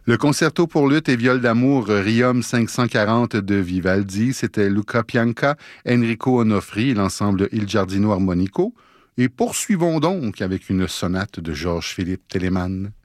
Le concerto pour luth et viol d'amour Riom 540 de Vivaldi, c'était Luca Pianca, Enrico Onofri et l'ensemble Il Giardino Armonico. Et poursuivons donc avec une sonate de Georges-Philippe Telemann.